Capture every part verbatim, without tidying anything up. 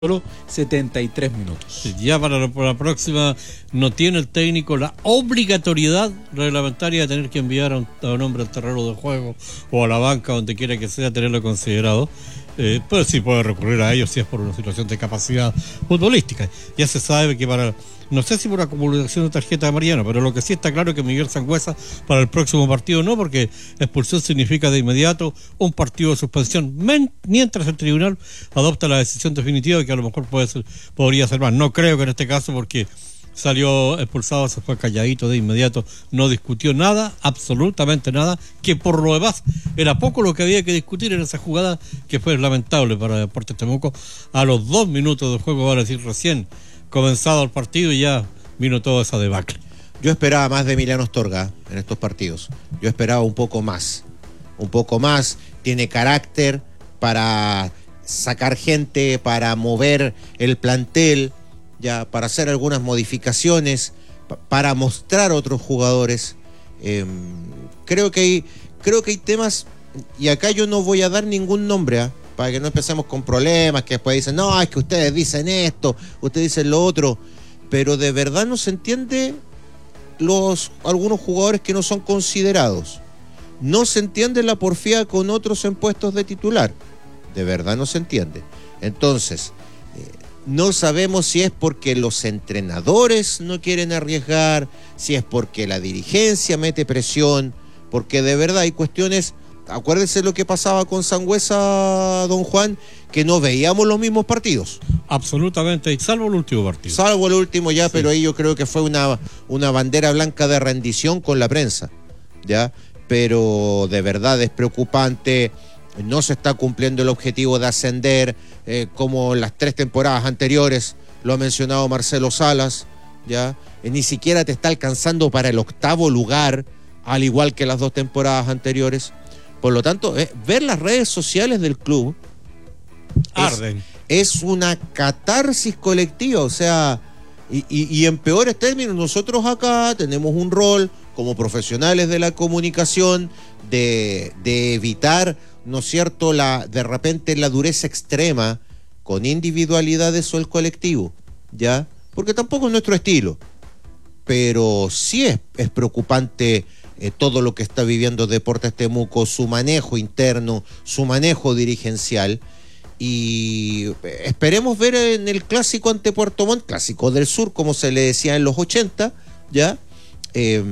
Solo setenta y tres minutos. Ya para la, para la próxima no tiene el técnico la obligatoriedad reglamentaria de tener que enviar a un, a un hombre al terreno de juego o a la banca, donde quiera que sea, tenerlo considerado. Eh, pero sí puede recurrir a ellos si es por una situación de capacidad futbolística. Ya se sabe que para, no sé si por acumulación de tarjeta amarilla, pero lo que sí está claro es que Miguel Sangüesa para el próximo partido no, porque expulsión significa de inmediato un partido de suspensión, men, mientras el tribunal adopta la decisión definitiva, que a lo mejor puede ser, podría ser más. No creo que en este caso, porque salió expulsado, se fue calladito de inmediato, no discutió nada, absolutamente nada, que por lo demás era poco lo que había que discutir en esa jugada, que fue lamentable para Deportes Temuco. A los dos minutos de juego, vale decir, recién comenzado el partido, y ya vino toda esa debacle. Yo esperaba más de Emiliano Astorga en estos partidos. Yo esperaba un poco más, un poco más. Tiene carácter para sacar gente, para mover el plantel, ya, para hacer algunas modificaciones, pa- para mostrar a otros jugadores. Eh, creo que hay, creo que hay temas, y acá yo no voy a dar ningún nombre, ¿eh? Para que no empecemos con problemas, que después dicen, no, es que ustedes dicen esto, ustedes dicen lo otro, pero de verdad no se entiende los algunos jugadores que no son considerados. No se entiende la porfía con otros en puestos de titular. De verdad no se entiende. Entonces, eh, no sabemos si es porque los entrenadores no quieren arriesgar, si es porque la dirigencia mete presión, porque de verdad hay cuestiones. Acuérdense lo que pasaba con Sangüesa, don Juan, que no veíamos los mismos partidos. Absolutamente, salvo el último partido. Salvo el último ya, sí. Pero ahí yo creo que fue una, una bandera blanca de rendición con la prensa, ¿ya? Pero de verdad es preocupante, no se está cumpliendo el objetivo de ascender, eh, como las tres temporadas anteriores, lo ha mencionado Marcelo Salas, ¿ya? Eh, ni siquiera te está alcanzando para el octavo lugar, al igual que las dos temporadas anteriores. Por lo tanto, eh, ver las redes sociales del club arden. Es, es una catarsis colectiva, o sea, y, y, y en peores términos, nosotros acá tenemos un rol como profesionales de la comunicación de, de evitar, ¿no es cierto?, la, de repente la dureza extrema con individualidades o el colectivo, ¿ya? Porque tampoco es nuestro estilo, pero sí es, es preocupante eh, todo lo que está viviendo Deportes Temuco, su manejo interno, su manejo dirigencial, y esperemos ver en el clásico ante Puerto Montt, clásico del sur, como se le decía en los ochenta, ¿ya? Eh,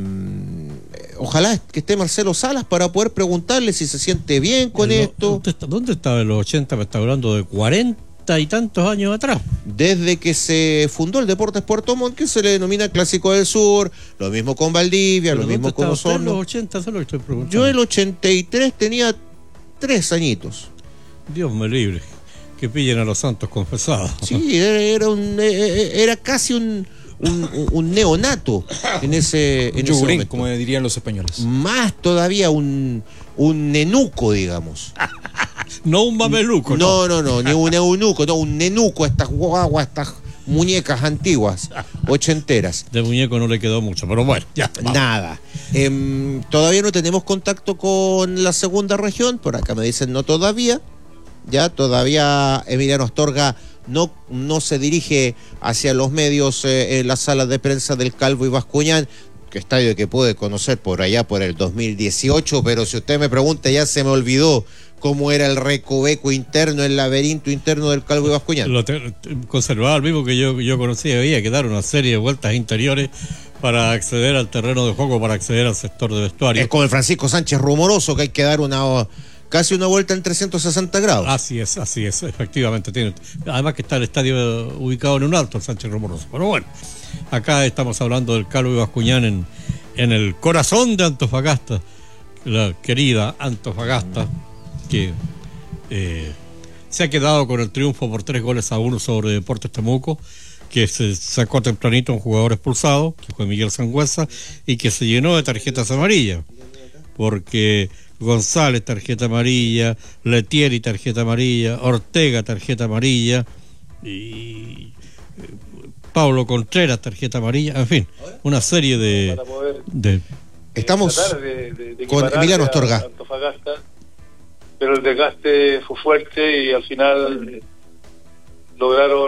ojalá que esté Marcelo Salas para poder preguntarle si se siente bien con Lo, esto. ¿Dónde, está, ¿Dónde estaba en los ochenta? Me está hablando de cuarenta y tantos años atrás. Desde que se fundó el Deportes Puerto Montt, que se le denomina Clásico del Sur, lo mismo con Valdivia, lo mismo con Osorno. En los ochenta, solo estoy preguntando. Yo el ochenta y tres tenía tres añitos. Dios me libre, que pillen a los santos confesados. Sí, era, era, un, era casi un... Un, un neonato en ese, en Yugurín, ese momento, como dirían los españoles. Más todavía un, un nenuco, digamos. No un mameluco, no. No, no, no, ni un eunuco, no, un nenuco, estas guaguas, estas muñecas antiguas, ochenteras. De muñeco no le quedó mucho, pero bueno, ya. Vamos. Nada. Eh, todavía no tenemos contacto con la segunda región, por acá me dicen no todavía. Ya, todavía Emiliano Astorga no, no se dirige hacia los medios eh, en la sala de prensa del Calvo y Bascuñán, que estadio que pude conocer por allá por el dos mil dieciocho, pero si usted me pregunta, ya se me olvidó cómo era el recoveco interno, el laberinto interno del Calvo y Bascuñán. Lo te, conservaba el mismo que yo, yo conocía, había que dar una serie de vueltas interiores para acceder al terreno de juego, para acceder al sector de vestuario. Es como el Francisco Sánchez rumoroso, que hay que dar una... casi una vuelta en trescientos sesenta grados. Así es, así es, efectivamente. Tiene, además que está el estadio ubicado en un alto, el Sánchez Romoroso. Pero bueno, acá estamos hablando del Calvo y Bascuñán en, en el corazón de Antofagasta, la querida Antofagasta, que eh, se ha quedado con el triunfo por tres goles a uno sobre Deportes Temuco, que se sacó tempranito un jugador expulsado, que fue Miguel Sangüesa, y que se llenó de tarjetas amarillas, porque González tarjeta amarilla, Letieri tarjeta amarilla, Ortega tarjeta amarilla y Pablo Contreras tarjeta amarilla, en fin, una serie de, de... Estamos de, de, de con Emiliano Astorga. Antofagasta, pero el desgaste fue fuerte y al final lograron